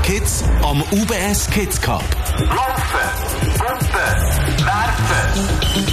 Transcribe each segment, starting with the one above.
Kids am UBS Kids Cup. Laufen, Pumpen, Werfen.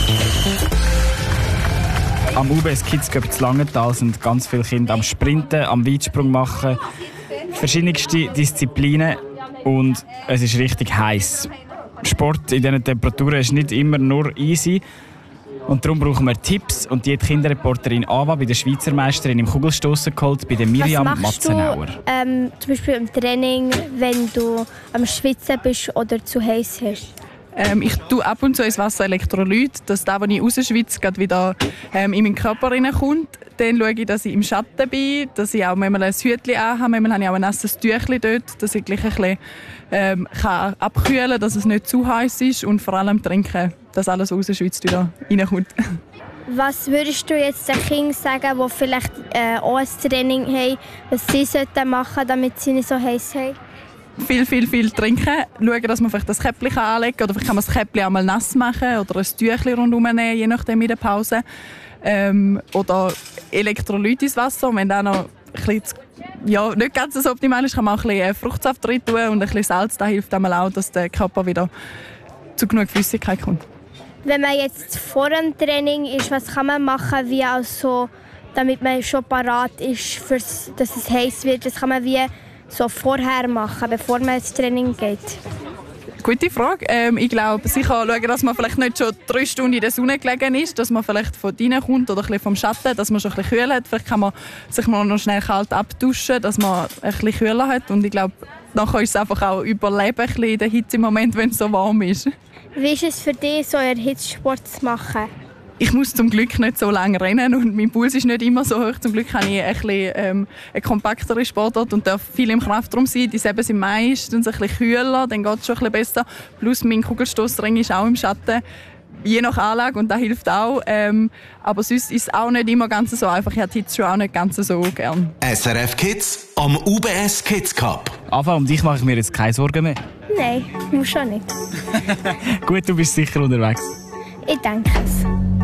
Am UBS Kids Cup in Langenthal sind ganz viele Kinder am Sprinten, am Weitsprung machen, verschiedenste Disziplinen und es ist richtig heiß. Sport in diesen Temperaturen ist nicht immer nur easy. Und darum brauchen wir Tipps. Und die hat die Kinderreporterin Ava bei der Schweizer Meisterin im Kugelstossen geholt, bei der Miriam Matzenauer. Zum Beispiel im Training, wenn du am Schwitzen bist oder zu heiß hast? Ich tue ab und zu ins Wasser Elektrolyt, dass das, was ich rausschwitze, gerade wieder in meinen Körper reinkommt. Dann schaue ich, dass ich im Schatten bin, dass ich auch manchmal ein Hütchen anhabe. Manchmal habe ich auch ein nasses Tüchlein dort, dass ich gleich ein bisschen kann abkühlen kann, dass es nicht zu heiß ist. Und vor allem trinken, dass alles rausschwitzt wieder reinkommt. Was würdest du jetzt den Kindern sagen, die vielleicht auch ein Training haben, was sie machen sollten, damit sie nicht so heiß haben? Viel trinken. Schauen, dass man vielleicht das Käppchen anlegen kann. Oder vielleicht kann man das Käppchen auch mal nass machen oder ein Tüchlein rundherum nehmen, je nachdem in der Pause. Oder Elektrolyt ins Wasser. Und wenn das noch ein bisschen, nicht ganz so optimal ist, kann man auch ein bisschen Fruchtsaft rein tun und ein bisschen Salz. Das hilft einmal auch, dass der Körper wieder zu genug Flüssigkeit kommt. Wenn man jetzt vor dem Training ist, was kann man machen, wie also, damit man schon parat ist, dass es heiß wird? Das kann man wie so vorher machen, bevor man ins Training geht? Gute Frage. Ich glaube, sicher schauen, dass man vielleicht nicht schon 3 Stunden in der Sonne gelegen ist, dass man vielleicht von drinnen kommt oder ein bisschen vom Schatten, dass man schon ein bisschen kühl hat. Vielleicht kann man sich mal noch schnell kalt abduschen, dass man ein bisschen kühler hat. Und ich glaube, nachher ist es einfach auch überleben ein bisschen in der Hitze im Moment, wenn es so warm ist. Wie ist es für dich, so einen Hitzsport zu machen? Ich muss zum Glück nicht so lange rennen und mein Puls ist nicht immer so hoch. Zum Glück habe ich ein bisschen, eine kompaktere Sportart und darf viel im Kraftraum sein. Die Säbe sind meistens ein bisschen kühler, dann geht es schon ein bisschen besser. Plus mein Kugelstossring ist auch im Schatten, je nach Anlage, und das hilft auch. Aber sonst ist es auch nicht immer ganz so einfach. Ich habe die Hitze schon auch nicht ganz so gern. SRF Kids am UBS Kids Cup. Ava, um dich mache ich mir jetzt keine Sorgen mehr. Nein, muss schon nicht. Gut, du bist sicher unterwegs. Ich denke es.